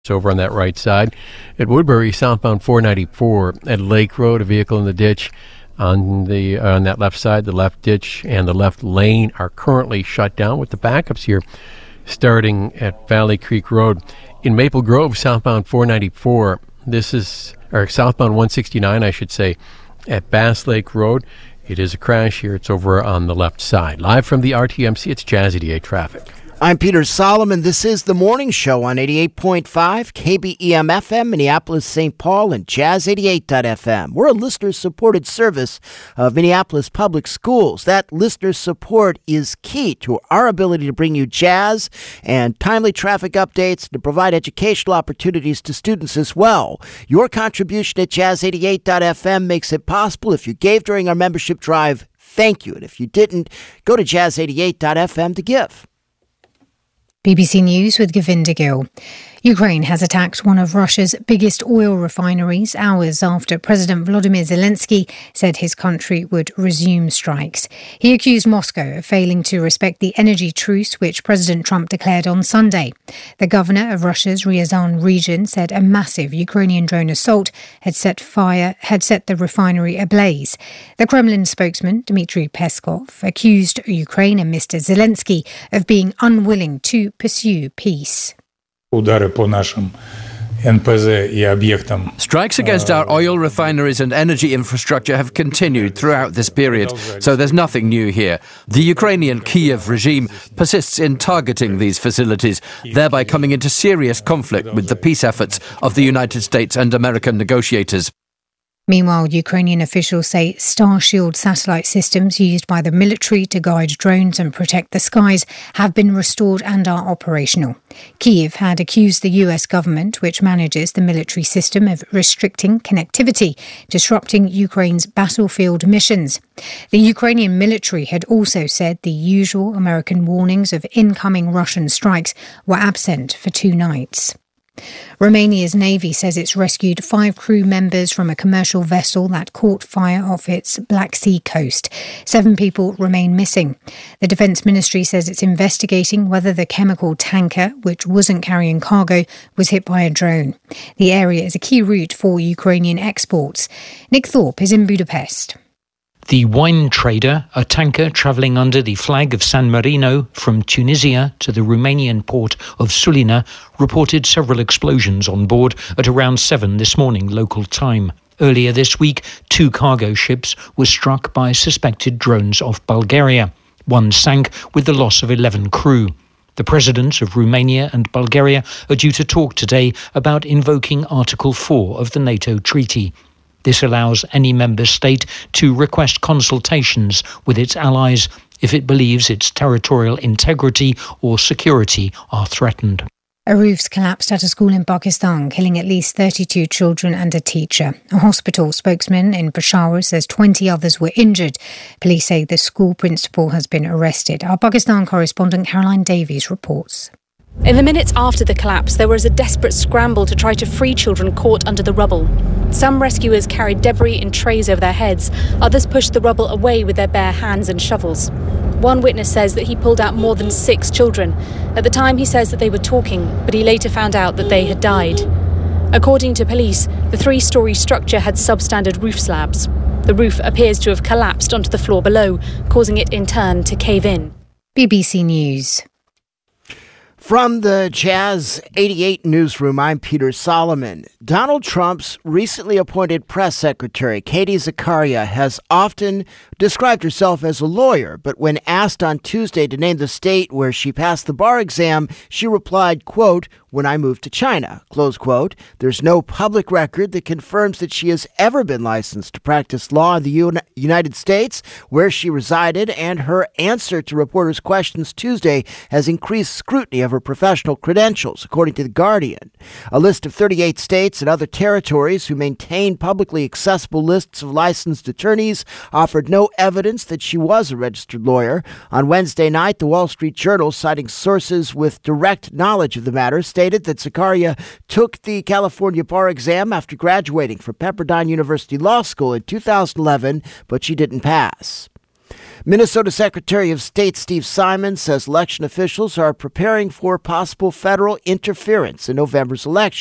over on that right side. At Woodbury, southbound 494 at Lake Road, a vehicle in the ditch on that left side. The left ditch and the left lane are currently shut down, with the backups here starting at Valley Creek Road. In Maple Grove, southbound 494, southbound 169, I should say, at Bass Lake Road. It is a crash here. It's over on the left side. Live from the RTMC, it's Jazz 88 Traffic. I'm Peter Solomon. This is The Morning Show on 88.5 KBEM FM, Minneapolis, St. Paul, and Jazz88.fm. We're a listener-supported service of Minneapolis Public Schools. That listener support is key to our ability to bring you jazz and timely traffic updates, to provide educational opportunities to students as well. Your contribution at Jazz88.fm makes it possible. If you gave during our membership drive, thank you. And if you didn't, go to Jazz88.fm to give. BBC News with Govinda Gill. Ukraine has attacked one of Russia's biggest oil refineries hours after President Volodymyr Zelensky said his country would resume strikes. He accused Moscow of failing to respect the energy truce which President Trump declared on Sunday. The governor of Russia's Ryazan region said a massive Ukrainian drone assault had set the refinery ablaze. The Kremlin spokesman, Dmitry Peskov, accused Ukraine and Mr. Zelensky of being unwilling to pursue peace. Strikes against our oil refineries and energy infrastructure have continued throughout this period, so there's nothing new here. The Ukrainian Kiev regime persists in targeting these facilities, thereby coming into serious conflict with the peace efforts of the United States and American negotiators. Meanwhile, Ukrainian officials say Starshield satellite systems used by the military to guide drones and protect the skies have been restored and are operational. Kyiv had accused the US government, which manages the military system, of restricting connectivity, disrupting Ukraine's battlefield missions. The Ukrainian military had also said the usual American warnings of incoming Russian strikes were absent for 2 nights. Romania's Navy says it's rescued 5 crew members from a commercial vessel that caught fire off its Black Sea coast. 7 people remain missing. The Defence Ministry says it's investigating whether the chemical tanker, which wasn't carrying cargo, was hit by a drone. The area is a key route for Ukrainian exports. Nick Thorpe is in Budapest. The Wine Trader, a tanker travelling under the flag of San Marino from Tunisia to the Romanian port of Sulina, reported several explosions on board at around 7 this morning local time. Earlier this week, 2 cargo ships were struck by suspected drones off Bulgaria. One sank with the loss of 11 crew. The presidents of Romania and Bulgaria are due to talk today about invoking Article 4 of the NATO treaty. This allows any member state to request consultations with its allies if it believes its territorial integrity or security are threatened. A roof's collapsed at a school in Pakistan, killing at least 32 children and a teacher. A hospital spokesman in Peshawar says 20 others were injured. Police say the school principal has been arrested. Our Pakistan correspondent Caroline Davies reports. In the minutes after the collapse, there was a desperate scramble to try to free children caught under the rubble. Some rescuers carried debris in trays over their heads. Others pushed the rubble away with their bare hands and shovels. One witness says that he pulled out more than 6 children. At the time, he says that they were talking, but he later found out that they had died. According to police, the 3-storey structure had substandard roof slabs. The roof appears to have collapsed onto the floor below, causing it in turn to cave in. BBC News. From the Jazz 88 newsroom, I'm Peter Solomon. Donald Trump's recently appointed press secretary, Katie Zakaria, has often described herself as a lawyer, but when asked on Tuesday to name the state where she passed the bar exam, she replied, quote, "When I moved to China," close quote. There's no public record that confirms that she has ever been licensed to practice law in the United States, where she resided, and her answer to reporters' questions Tuesday has increased scrutiny of her professional credentials, according to The Guardian. A list of 38 states and other territories who maintain publicly accessible lists of licensed attorneys offered no evidence that she was a registered lawyer. On Wednesday night, the Wall Street Journal, citing sources with direct knowledge of the matter, stated that Zakaria took the California bar exam after graduating from Pepperdine University Law School in 2011, but she didn't pass. Minnesota Secretary of State Steve Simon says election officials are preparing for possible federal interference in November's election.